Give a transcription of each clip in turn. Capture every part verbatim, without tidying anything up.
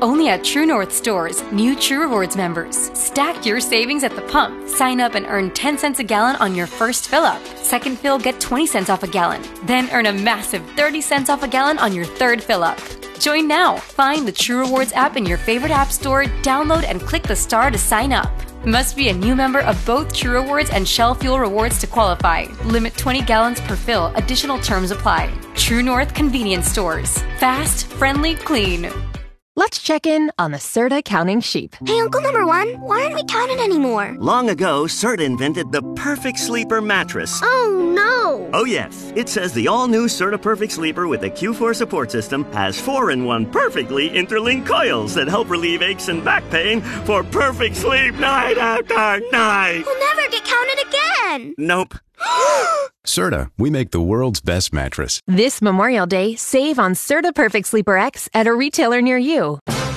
Only at True North stores, new True Rewards members. Stack your savings at the pump. Sign up and earn ten cents a gallon on your first fill up. Second fill, get twenty cents off a gallon. Then earn a massive thirty cents off a gallon on your third fill up. Join now. Find the True Rewards app in your favorite app store, download and click the star to sign up. Must be a new member of both True Rewards and Shell Fuel Rewards to qualify. Limit twenty gallons per fill. Additional terms apply. True North Convenience Stores. Fast, friendly, clean. Let's check in on the Serta counting sheep. Hey, Uncle Number One, why aren't we counting anymore? Long ago, Serta invented the Perfect Sleeper mattress. Oh, no. Oh, yes. It says the all-new Serta Perfect Sleeper with the Q four support system has four in one perfectly interlinked coils that help relieve aches and back pain for perfect sleep night after night. We'll never get counted again. Nope. Serta, we make the world's best mattress. This Memorial Day, save on Serta Perfect Sleeper X at a retailer near you.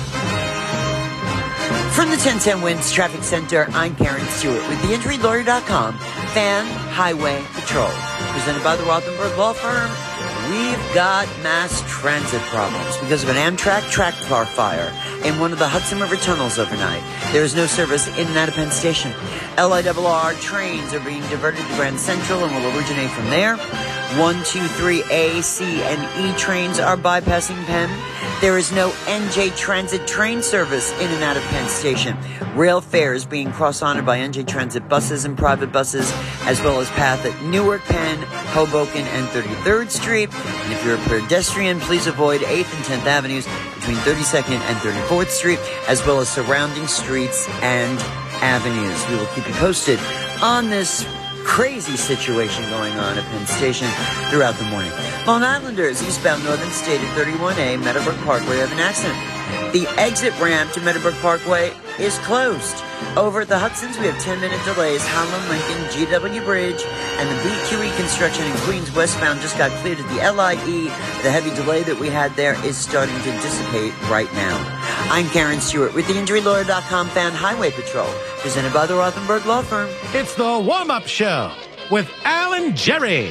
From the ten ten Wins Traffic Center, I'm Karen Stewart with the injury lawyer dot com Fan Highway Patrol. Presented by the Rothenberg Law Firm. We've got mass transit problems because of an Amtrak track car fire in one of the Hudson River tunnels overnight. There is no service in and out of Penn Station. L I R R trains are being diverted to Grand Central and will originate from there. one, two, three A, C, and E trains are bypassing Penn. There is no N J Transit train service in and out of Penn Station. Rail fares being cross-honored by N J Transit buses and private buses, as well as path at Newark, Penn, Hoboken, and thirty-third Street. And if you're a pedestrian, please avoid eighth and tenth Avenues between thirty-second and thirty-fourth Street, as well as surrounding streets and avenues. We will keep you posted on this crazy situation going on at Penn Station throughout the morning. Long Islanders, eastbound Northern State at thirty-one A, Meadowbrook Parkway, have an accident. The exit ramp to Meadowbrook Parkway is closed. Over at the Hudsons, we have ten-minute delays. Holland, Lincoln, G W Bridge, and the B Q E construction in Queens westbound just got cleared at the L I E. The heavy delay that we had there is starting to dissipate right now. I'm Karen Stewart with the injury lawyer dot com Fan Highway Patrol, presented by the Rothenberg Law Firm. It's the warm-up show with Alan Jerry.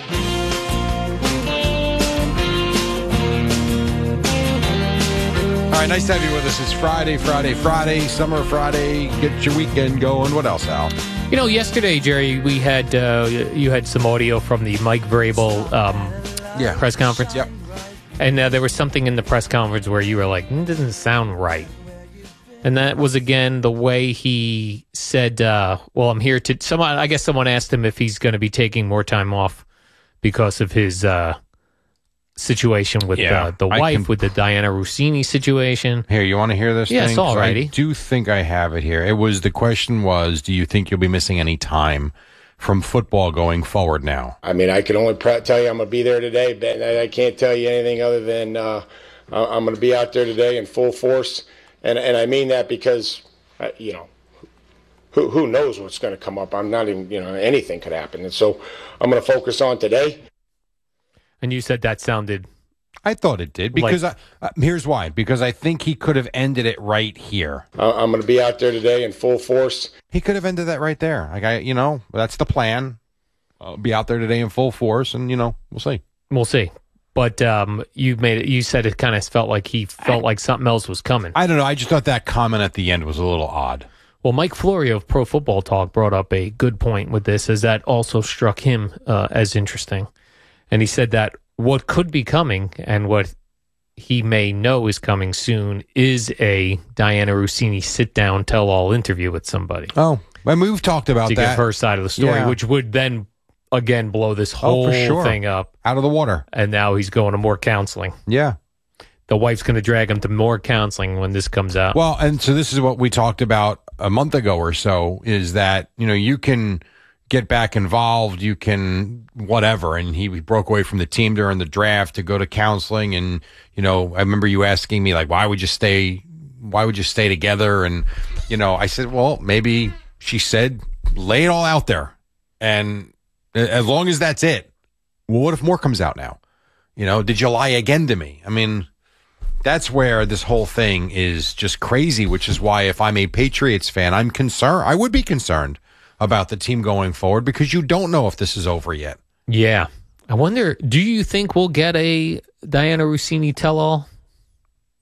All right, nice to have you with us. It's Friday, Friday, Friday, Summer Friday. Get your weekend going. What else, Al? You know, yesterday, Jerry, we had uh, you had some audio from the Mike Vrabel um, yeah. press conference. Yep. And uh, there was something in the press conference where you were like, "It doesn't sound right." And that was, again, the way he said, uh, well, I'm here to... Someone, I guess someone asked him if he's going to be taking more time off because of his uh, situation with yeah, uh, the wife, can... with the Diana Rossini situation. Here, you want to hear this yes, thing? all righty. I do think I have it here. It was, the question was, do you think you'll be missing any time from football going forward now? I mean, I can only pr- tell you I'm going to be there today, but I can't tell you anything other than uh, I'm going to be out there today in full force. And and I mean that because, uh, you know, who who knows what's going to come up. I'm not even, you know, anything could happen. And so I'm going to focus on today. And you said that sounded... I thought it did, because like, I, uh, here's why. Because I think he could have ended it right here. Uh, I'm going to be out there today in full force. He could have ended that right there. Like I, you know, that's the plan. I'll be out there today in full force, and, you know, we'll see. We'll see. But um, you made it. You said it kind of felt like he felt I, like something else was coming. I don't know. I just thought that comment at the end was a little odd. Well, Mike Florio of Pro Football Talk brought up a good point with this, as that also struck him uh, as interesting. And he said that what could be coming and what he may know is coming soon is a Diana Rossini sit-down, tell-all interview with somebody. Oh, I mean, we've talked about to that. To give her side of the story, yeah. which would then... again, blow this whole oh, for sure. thing up. Out of the water. And now he's going to more counseling. Yeah. The wife's going to drag him to more counseling when this comes out. Well, and so this is what we talked about a month ago or so, is that, you know, you can get back involved, you can whatever. And he broke away from the team during the draft to go to counseling. And, you know, I remember you asking me, like, why would you stay, why would you stay together? And, you know, I said, well, maybe she said, lay it all out there. And as long as that's it, well, what if more comes out now? You know, did you lie again to me? I mean, that's where this whole thing is just crazy, which is why if I'm a Patriots fan, I'm concerned. I would be concerned about the team going forward, because you don't know if this is over yet. Yeah. I wonder, do you think we'll get a Diana Rossini tell-all?